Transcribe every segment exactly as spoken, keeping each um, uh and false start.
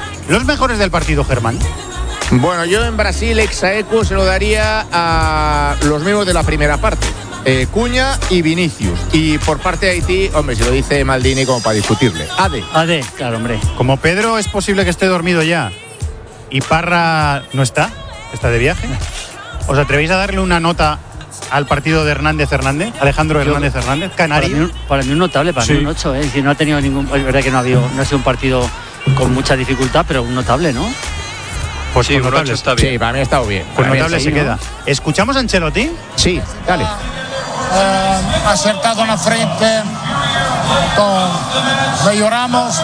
Los mejores del partido, Germán. Bueno, yo en Brasil, ex aequo, se lo daría a los mismos de la primera parte. Eh, Cuña y Vinicius. Y por parte de Haití, hombre, si lo dice Maldini como para discutirle. Ade. Ade, claro, hombre. Como Pedro es posible que esté dormido ya y Parra no está, está de viaje, ¿os atrevéis a darle una nota al partido de Hernández Hernández? Alejandro Hernández Hernández, canario. Para mí, para mí un notable, para sí. mí un ocho, ¿eh? Si no ha tenido ningún. Es verdad que no ha, habido, no ha sido un partido con mucha dificultad, pero un notable, ¿no? Pues sí, con notable está bien. Sí, para mí ha estado bien. Con notable sí, se ¿no? queda. ¿Escuchamos a Ancelotti? Sí, dale. Eh, acertado na frente, então melhoramos.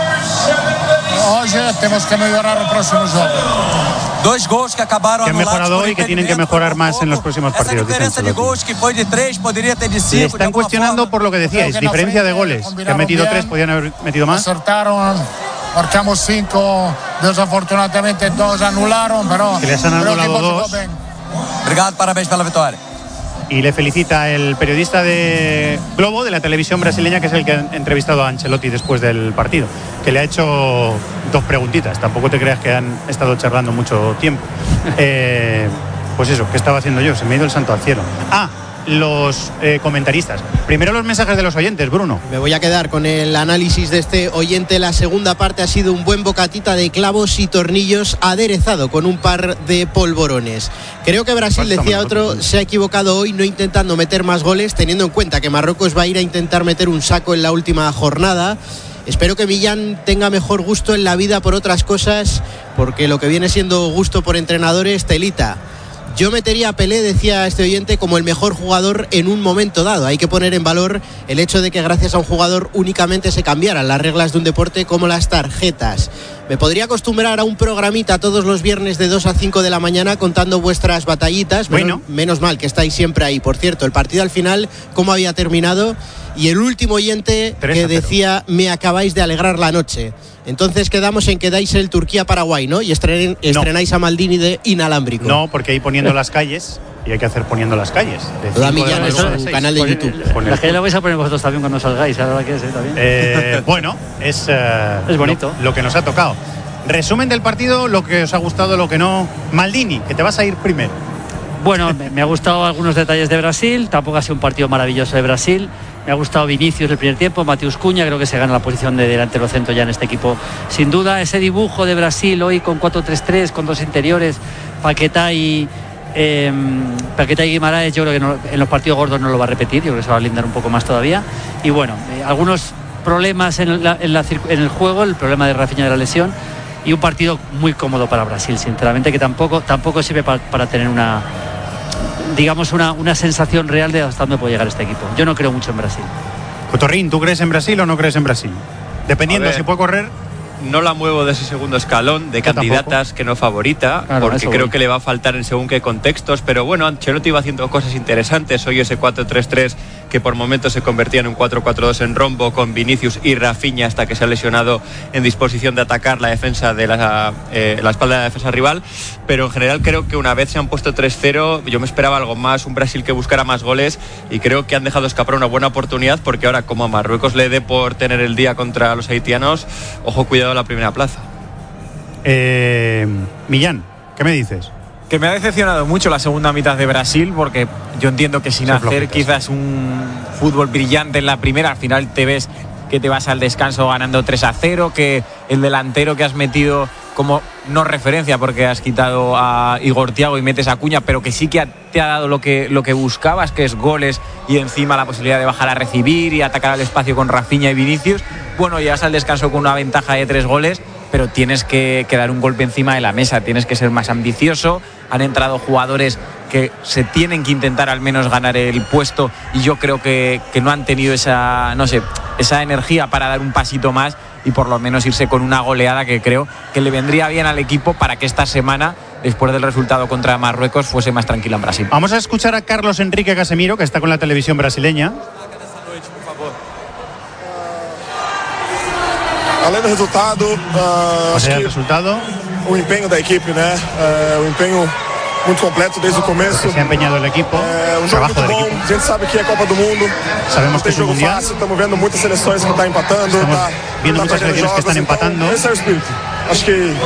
Hoje temos que melhorar o próximo jogo. Dos gols que acabaron que han mejorado hoy y que tienen que mejorar más en los próximos partidos. Esa de gols que fue de tres podría tener de cinco. Le están cuestionando por lo que decíais, diferencia de goles. Que han metido tres, podían haber metido más. Acertaron, marcamos cinco, desafortunadamente dos anularon, pero que les han anulado dos. Obrigado, parabéns pela vitória. Y le felicita el periodista de Globo, de la televisión brasileña, que es el que ha entrevistado a Ancelotti después del partido, que le ha hecho dos preguntitas. Tampoco te creas que han estado charlando mucho tiempo. eh, pues eso, ¿qué estaba haciendo yo? Se me ha ido el santo al cielo. Ah, los eh, comentaristas. Primero los mensajes de los oyentes, Bruno. Me voy a quedar con el análisis de este oyente. La segunda parte ha sido un buen bocatita de clavos y tornillos aderezado con un par de polvorones. Creo que Brasil, decía otro, se ha equivocado hoy no intentando meter más goles, teniendo en cuenta que Marruecos va a ir a intentar meter un saco en la última jornada. Espero que Millán tenga mejor gusto en la vida por otras cosas, porque lo que viene siendo gusto por entrenadores, telita. Yo metería a Pelé, decía este oyente, como el mejor jugador en un momento dado. Hay que poner en valor el hecho de que gracias a un jugador únicamente se cambiaran las reglas de un deporte como las tarjetas. Me podría acostumbrar a un programita todos los viernes de dos a cinco de la mañana contando vuestras batallitas. Bueno. Menos, menos mal que estáis siempre ahí. Por cierto, el partido al final, ¿cómo había terminado? Y el último oyente que decía, me acabáis de alegrar la noche. Entonces quedamos en que dais el Turquía-Paraguay, ¿no? Y estren, estrenáis no. a Maldini de inalámbrico. No, porque ahí poniendo las calles, y hay que hacer poniendo las calles. Lo Millán en su canal de YouTube. Las calles la vais a poner vosotros también cuando salgáis, ahora que es, ¿eh? También. Eh, bueno, es, eh, es bonito. Lo, lo que nos ha tocado. Resumen del partido, lo que os ha gustado, lo que no. Maldini, que te vas a ir primero. Bueno, me, me ha gustado algunos detalles de Brasil, tampoco ha sido un partido maravilloso de Brasil. Me ha gustado Vinicius el primer tiempo, Mateus Cuña, creo que se gana la posición de delantero centro ya en este equipo. Sin duda, ese dibujo de Brasil hoy con cuatro tres tres, con dos interiores, Paquetá y, eh, Paquetá y Guimaraes, yo creo que no, en los partidos gordos no lo va a repetir, yo creo que se va a blindar un poco más todavía. Y bueno, eh, algunos problemas en, la, en, la, en el juego, el problema de Rafinha de la lesión, y un partido muy cómodo para Brasil, sinceramente, que tampoco, tampoco sirve para, para tener una... digamos una, una sensación real de hasta dónde puede llegar este equipo. Yo no creo mucho en Brasil. Cotorrín, ¿tú crees en Brasil o no crees en Brasil? Dependiendo si puede correr. No la muevo de ese segundo escalón de candidatas que no favorita, claro, porque creo voy. que le va a faltar en según qué contextos, pero bueno, Ancelotti iba haciendo cosas interesantes. Hoy ese cuatro tres tres que por momentos se convertía en un cuatro cuatro dos en rombo con Vinicius y Rafinha hasta que se ha lesionado en disposición de atacar la defensa de la, eh, la espalda de la defensa rival, pero en general creo que una vez se han puesto tres cero yo me esperaba algo más, un Brasil que buscara más goles y creo que han dejado escapar una buena oportunidad porque ahora como a Marruecos le dé por tener el día contra los haitianos, ojo cuidado a la primera plaza. Eh, Millán, ¿qué me dices? Que me ha decepcionado mucho la segunda mitad de Brasil porque yo entiendo que sin hacer flojitas. Quizás un fútbol brillante en la primera, al final te ves que te vas al descanso ganando tres a cero, que el delantero que has metido como no referencia porque has quitado a Igor Thiago y metes a Cuña, pero que sí que te ha dado lo que, lo que buscabas, que es goles y encima la posibilidad de bajar a recibir y atacar al espacio con Rafinha y Vinicius. Bueno, llegas al descanso con una ventaja de tres goles, pero tienes que, que dar un golpe encima de la mesa, tienes que ser más ambicioso. Han entrado jugadores que se tienen que intentar al menos ganar el puesto y yo creo que, que no han tenido esa, no sé, esa energía para dar un pasito más y por lo menos irse con una goleada que creo que le vendría bien al equipo para que esta semana, después del resultado contra Marruecos, fuese más tranquila en Brasil. Vamos a escuchar a Carlos Enrique Casemiro, que está con la televisión brasileña. Além do resultado, uh, o sea, el resultado, o empenho da equipe, né? Uh, o empenho muito completo desde o começo. Se ha empeñado el equipo. É um jogo muito bom. Equipo. A gente sabe que é Copa do Mundo. Sabemos que es un mundial. Estamos vendo muitas seleções que estão empatando. Estamos tá, viendo tá muchas selecciones que están empatando. Esse é o espírito. Acho que